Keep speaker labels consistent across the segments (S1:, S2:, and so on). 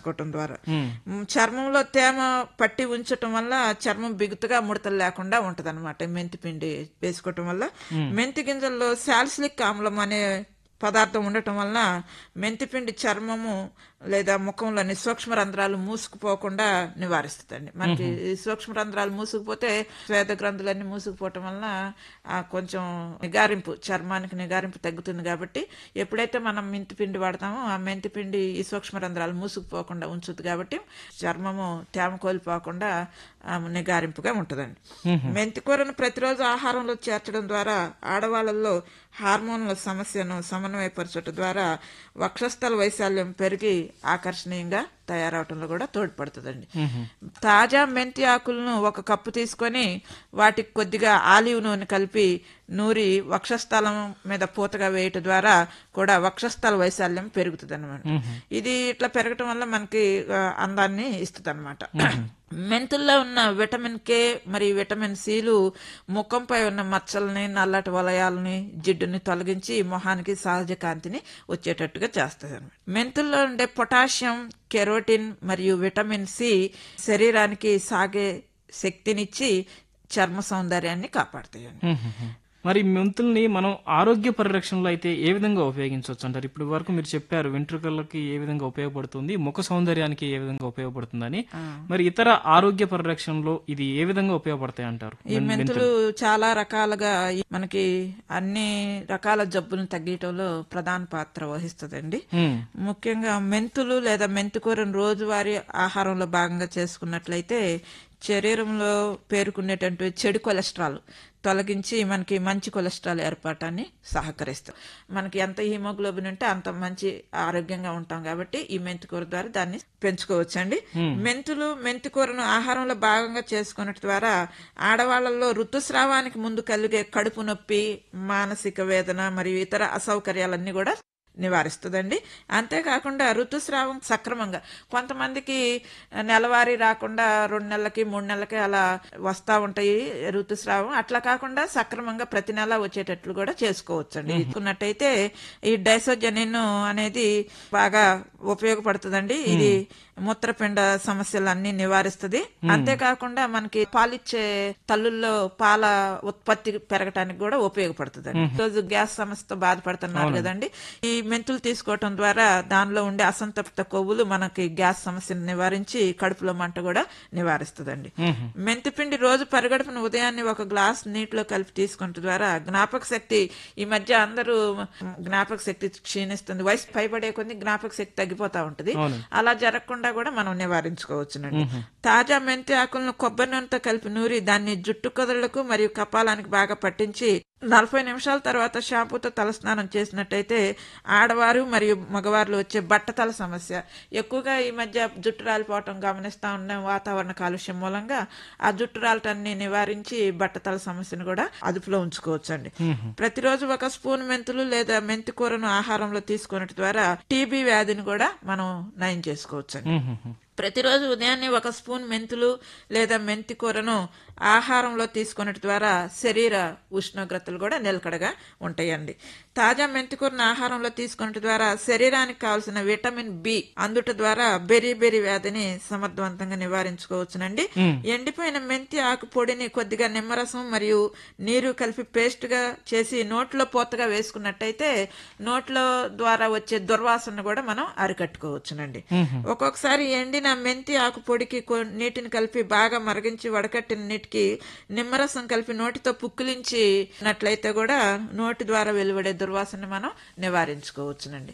S1: రాసుకోవటం ద్వారా చర్మంలో తేమ పట్టి ఉంచటం వల్ల చర్మం బిగుతుగా ముడతలు లేకుండా ఉంటది అనమాట. మెంతి పిండి వేసుకోవటం వల్ల మెంతి గింజల్లో సాలిసిలిక్ ఆమ్లం అనే పదార్థం ఉండటం వలన మెంతిపిండి చర్మము లేదా ముఖంలోని సూక్ష్మ రంధ్రాలు మూసుకుపోకుండా నివారిస్తుందండి. మనకి సూక్ష్మ రంధ్రాలు మూసుకుపోతే శ్వేత గ్రంథులన్నీ మూసుకుపోవటం వలన కొంచెం నిగారింపు, చర్మానికి నిగారింపు తగ్గుతుంది. కాబట్టి ఎప్పుడైతే మనం మెంతిపిండి వాడతామో ఆ మెంతిపిండి ఈ సూక్ష్మ రంధ్రాలు మూసుకుపోకుండా ఉంచుతుంది. కాబట్టి చర్మము తేమ కోల్పోకుండా నిగారింపుగా ఉంటుందండి. మెంతికూరను ప్రతిరోజు ఆహారంలో చేర్చడం ద్వారా ఆడవాళ్ళల్లో హార్మోన్ల సమస్యను సమన్వయపరచడం ద్వారా వక్షస్థల వైశాల్యం పెరిగి ఆకర్షణీయంగా తయారవటంలో కూడా తోడ్పడుతుందండి. తాజా మెంతి ఆకులను 1 కప్పు తీసుకొని వాటికి కొద్దిగా ఆలివ్ నూనె కలిపి నూరి వక్షస్థలం మీద పూతగా వేయటం ద్వారా కూడా వక్షస్థల వైశాల్యం పెరుగుతుంది అనమాట. ఇది ఇట్లా పెరగటం వల్ల మనకి అందాన్ని ఇస్తుంది అనమాట. మెంతుల్లో ఉన్న విటమిన్ కే మరియు విటమిన్ సిలు ముఖంపై ఉన్న మచ్చల్ని, నల్లటి వలయాలని, జిడ్డుని తొలగించి మొహానికి సహజ కాంతిని వచ్చేటట్టుగా చేస్తుంది అనమాట. మెంతుల్లో ఉండే పొటాషియం, కెరోటిన్ మరియు విటమిన్ సి శరీరానికి సాగే శక్తినిచ్చి చర్మ సౌందర్యాన్ని కాపాడుతాయండి.
S2: మరి మెంతుల్ని మనం ఆరోగ్య పరిరక్షణలో అయితే ఏ విధంగా ఉపయోగించవచ్చు అంటారు? ఇప్పుడు వరకు మీరు చెప్పారు వెంట్రుకలకి ఏ విధంగా ఉపయోగపడుతుంది, ముఖ సౌందర్యానికి ఏ విధంగా ఉపయోగపడుతుందని. మరి ఇతర ఆరోగ్య పరిరక్షణలో ఇది ఏ విధంగా ఉపయోగపడతాయి అంటారు?
S1: ఈ మెంతులు చాలా రకాలుగా మనకి అన్ని రకాల జబ్బులను తగ్గించడంలో ప్రధాన పాత్ర వహిస్తుందండి. ముఖ్యంగా మెంతులు లేదా మెంతికూరను రోజువారీ ఆహారంలో భాగంగా చేసుకున్నట్లయితే శరీరంలో పేరుకునేటువంటి చెడు కొలెస్ట్రాల్ తొలగించి మనకి మంచి కొలెస్ట్రాల్ ఏర్పడటాన్ని సహకరిస్తాం. మనకి ఎంత హిమోగ్లోబిన్ ఉంటే అంత మంచి ఆరోగ్యంగా ఉంటాం. కాబట్టి ఈ మెంతికూర ద్వారా దాన్ని పెంచుకోవచ్చండి. మెంతికూరను ఆహారంలో భాగంగా చేసుకున్నట్టు ద్వారా ఆడవాళ్లలో ఋతుస్రావానికి ముందు కలిగే కడుపు నొప్పి, మానసిక వేదన మరియు ఇతర అసౌకర్యాలన్నీ కూడా నివారిస్తుందండి. అంతేకాకుండా ఋతుస్రావం సక్రమంగా, కొంతమందికి నెలవారీ రాకుండా 2 నెలలకి 3 నెలలకి అలా వస్తా ఉంటాయి ఋతుస్రావం. అట్లా కాకుండా సక్రమంగా ప్రతి నెల వచ్చేటట్లు కూడా చేసుకోవచ్చండి. తీసుకున్నట్టయితే ఈ డైసోజనిన్ అనేది బాగా ఉపయోగపడుతుందండి. ఇది మూత్రపిండ సమస్యలన్నీ నివారిస్తుంది. అంతేకాకుండా మనకి పాలిచ్చే తల్లుల్లో పాల ఉత్పత్తి పెరగటానికి కూడా ఉపయోగపడుతుందండి. రోజు గ్యాస్ సమస్యతో బాధపడుతున్నారు కదండి, ఈ మెంతులు తీసుకోవటం ద్వారా దానిలో ఉండే అసంతృప్త కొవ్వులు మనకి గ్యాస్ సమస్యను నివారించి కడుపులో మంట కూడా నివారిస్తుందండి. మెంతిపిండి రోజు పరిగడుపున ఉదయాన్నే 1 గ్లాస్ నీటిలో కలిపి తీసుకుంటే ద్వారా జ్ఞాపక శక్తి, ఈ మధ్య అందరూ జ్ఞాపక శక్తి క్షీణిస్తుంది, వయసు పైబడే కొన్ని జ్ఞాపక శక్తి తగ్గిపోతా ఉంటది. అలా జరగకుండా కూడా మనం నివారించుకోవచ్చునండి. తాజా మెంతి ఆకులను కొబ్బరి నూనెతో కలిపి నూరి దాన్ని జుట్టు కుదళ్లకు మరియు కపాలానికి బాగా పట్టించి 40 నిమిషాల తర్వాత షాంపూతో తలస్నానం చేసినట్టయితే ఆడవారు మరియు మగవారిలో వచ్చే బట్టతల సమస్య, ఎక్కువగా ఈ మధ్య జుట్టు రాలిపోవటం గమనిస్తా ఉన్నాం. వాతావరణ కాలుష్యం మూలంగా ఆ జుట్టు రాలటాన్ని నివారించి బట్టతల సమస్యను కూడా అదుపులో ఉంచుకోవచ్చండి. ప్రతిరోజు 1 స్పూన్ మెంతులు లేదా మెంతి కూరను ఆహారంలో తీసుకున్నట్టు ద్వారా టీబీ వ్యాధిని కూడా మనం నయం చేసుకోవచ్చండి. ప్రతిరోజు ఉదయాన్నే 1 స్పూన్ మెంతులు లేదా మెంతి కూరను ఆహారంలో తీసుకున్నట్టు ద్వారా శరీర ఉష్ణోగ్రతలు కూడా నిలకడగా ఉంటాయండి. తాజా మెంతికూరను ఆహారంలో తీసుకున్నట్టు ద్వారా శరీరానికి కావాల్సిన విటమిన్ బి అందుట ద్వారా బెరీ వ్యాధిని సమర్థవంతంగా నివారించుకోవచ్చునండి. ఎండిపోయిన మెంతి ఆకు పొడిని కొద్దిగా నిమ్మరసం మరియు నీరు కలిపి పేస్ట్ గా చేసి నోట్లో పూతగా వేసుకున్నట్టయితే నోట్లో ద్వారా వచ్చే దుర్వాసన కూడా మనం అరికట్టుకోవచ్చునండి. ఒక్కొక్కసారి ఎండిన మెంతి ఆకు పొడికి నీటిని కలిపి బాగా మరిగించి వడకట్టిన నీటికి నిమ్మరసం కలిపి నోటితో పుక్కిలించినట్లయితే కూడా నోటి ద్వారా వెలువడే దుర్వాసన మనం నివారించుకోవచ్చునండి.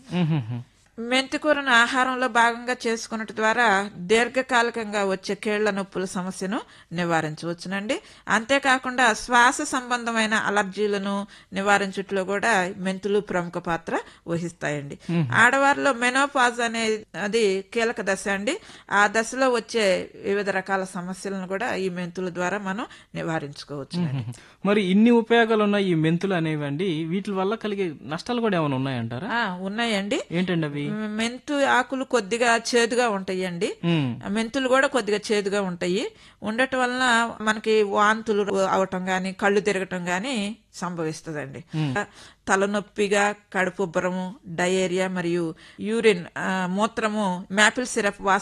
S1: మెంతికూరను ఆహారంలో భాగంగా చేసుకున్నట్టు ద్వారా దీర్ఘకాలికంగా వచ్చే కీళ్ల నొప్పుల సమస్యను నివారించవచ్చునండి. అంతేకాకుండా శ్వాస సంబంధమైన అలర్జీలను నివారించట్లో కూడా మెంతులు ప్రముఖ పాత్ర వహిస్తాయండి. ఆడవారిలో మెనోపాజ్ అనేది కీలక దశ అండి. ఆ దశలో వచ్చే వివిధ రకాల సమస్యలను కూడా ఈ మెంతుల ద్వారా మనం నివారించుకోవచ్చునండి.
S2: మరి ఇన్ని ఉపయోగాలు ఉన్న ఈ మెంతులు అనేవండి, వీటి వల్ల కలిగే నష్టాలు కూడా ఏమైనా ఉన్నాయంటారా?
S1: ఉన్నాయండి.
S2: ఏంటండి అవి?
S1: మెంతు ఆకులు కొద్దిగా చేదుగా ఉంటాయండి. మెంతులు కూడా కొద్దిగా చేదుగా ఉంటాయి. ఉండటం వలన మనకి వాంతులు అవటం గాని, కళ్ళు తిరగటం గాని సంభవిస్తుందండి. తలనొప్పిగా, కడుపుబ్బరము, డయేరియా మరియు యూరిన్ మూత్రము, మాపిల్ సిరప్